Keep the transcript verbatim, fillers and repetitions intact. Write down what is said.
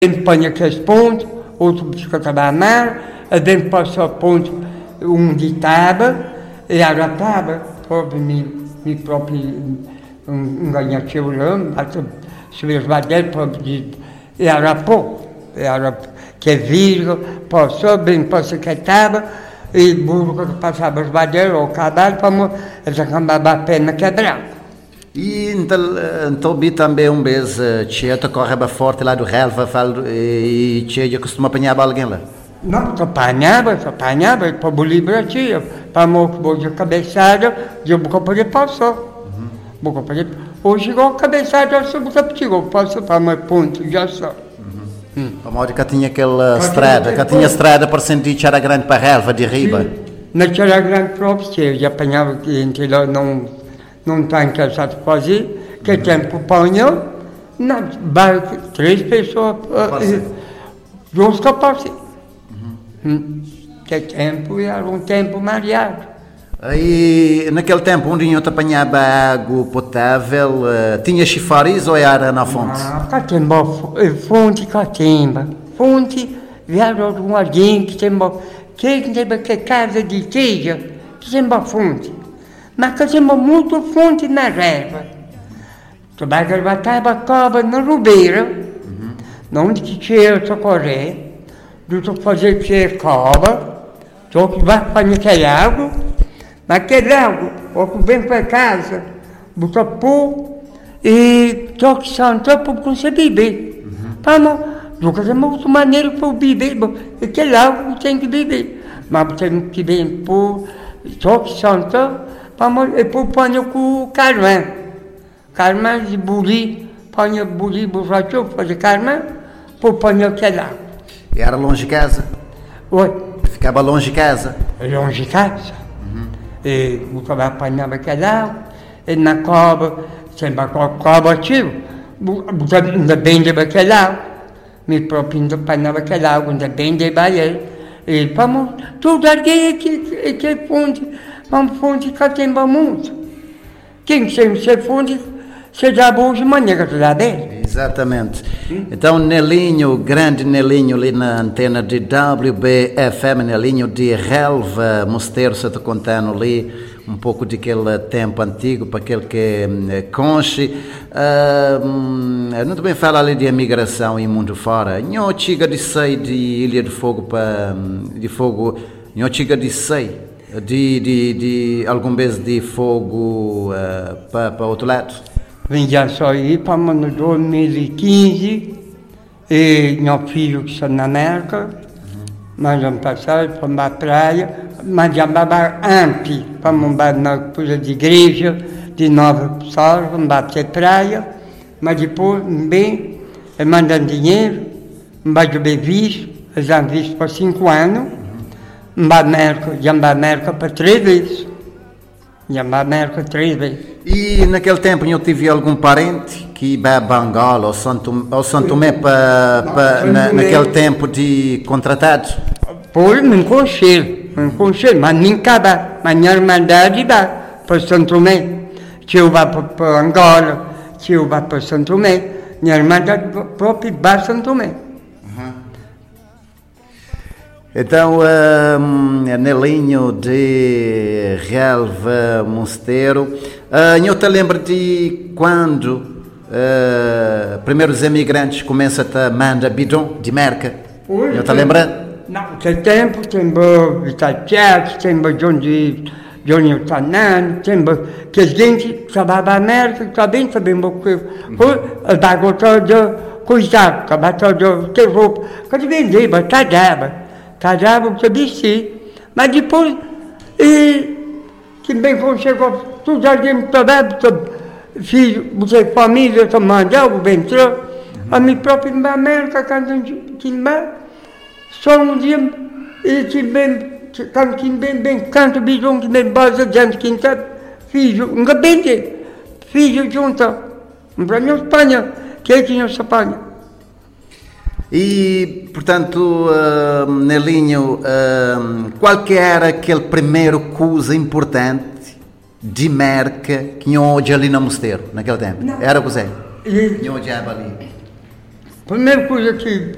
Dentro põe aqueles pontos, outro biscoito da mar, dentro passa ponto um de tábua, e a tábua, pobre, me, me próprio, um, um ganhativo lá, bate, subir os badeiros, pobre, e a pô, e a que é virgo, passou, bem, passa que é tábua, e burro quando passava os badeiros, ou o cavalo, para eles acabavam a pena quebrada. E então, então vi também um vez, tinha te corre bem forte lá do relva, e tinha costuma apanhar alguém lá? Não, tu apanhava, tu apanhava, para o livro tinha, para o de cabeçada, de boca para ele passou. Boca para ele, hoje chegou a cabeçada, eu sou boca para ele, passou para o meu ponto, já só. A moda que tinha aquela estrada, que tinha estrada para sentir que era grande para a relva de riba. Não tinha grande próprio, já apanhava que entre lá não... Não está encaixado para fazer, que uhum. Tempo panhão, na barca, três pessoas, dois capazes. Uhum. Que tempo era um tempo mareado. Aí, naquele tempo, onde eu te apanhava água potável, uh, tinha chifares ou era na fonte? Ah, catimba, fonte, catimba. Fonte, vieram de um alguém que tem que tem que casa de teja, que tem uma fonte. Mas que temos muito fonte na relva. Tu vai gravar a cova na rubeira, uhum. Onde que tinha o socorrer, tu fazer que cova, tu vai para aquele água, naquele água, ou tu vem para casa, bota pôr e toque santo para você beber. Para não, tu quer muito maneiro para beber, aquele água tem que beber, mas tem que beber por toque santo. E depois põe com o carvão. Carvão de buli, põe buli, borracho, fazer carvão, depois põe aquele água. E era longe de casa? Oi? Ficava longe de casa? Longe de casa. Uhum. E o cavalo apanhava aquele água, e na cova, sempre a cova ativa, ainda bem de aquele água. Me próprio ainda apanhava aquele água, ainda bem de banheiro. E vamos, tudo aqui, que que fonte. Uma fonte que tem muito. Quem sempre se fonte, se dá boas maneiras de lá dentro. Exatamente. Hum? Então, Nelinho, grande Nelinho, ali na antena de W B F M, Nelinho de relva, Mosteiro, se te contando ali um pouco daquele tempo antigo, para aquele que é conche. Uh, não também fala ali de emigração e mundo fora. Não chega de sei de Ilha de Fogo para de Fogo, não chega de sei. De, de, de algum vez de fogo uh, para outro lado? Vim já só ir para no dois mil e quinze e meu filho que está na América, uhum. Mas ano passado para a praia, mas já estava antes para montar na coisa de igreja, de Nova Pessoa, vamos bater praia, mas depois, bem, mandando dinheiro, vai beber visto, já visto por cinco anos. América, já América para três vezes. Já América três vezes. E naquele tempo eu tive algum parente que ia a Bangal ou Santo, ou Santo Tomé para, para, na, naquele tempo de contratados? Por me conselho, me conselho, mas nem cada, mas minha irmandade vai para Santo Tomé. Se eu vá para, para Angola, se eu vá para Santo Tomé, minha irmandade própria vai para Santo Tomé. Então, um, Nelinho de relva, Mosteiro, uh, eu te lembro de quando uh, primeiro os imigrantes começam a mandar bidon de merca? Eu te lembro? Não, tem tempo, tem Itatiates, tem Johnny Johnny Tanan, tem que a gente trabalha na merca, também sabemos que a bagota de coisar, a bagota de roupa, que de vender, batalhava. Casava para vestir, mas depois, e, que bem quando chegou, tudo alguém trabalha, filho, você família, você mandava, bem entrou, a minha própria América, quando que só um dia, e que bem, quando que bem, bem, canto, bijão, que bem, base, gente, que está, filho, nunca bem, filho, junto, para a Espanha, que é que na Espanha. E, portanto, uh, Nelinho, uh, qual que era aquele primeiro coisa importante de merca que tinha hoje ali no mosteiro, naquele tempo? Não. Era o que você? Tinha hoje ali. Primeira coisa que